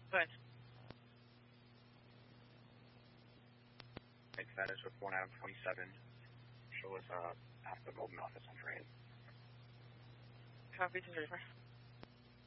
Good. Right, that is with 1 out of 27. Show us at the Golden Office on train. Copy to River.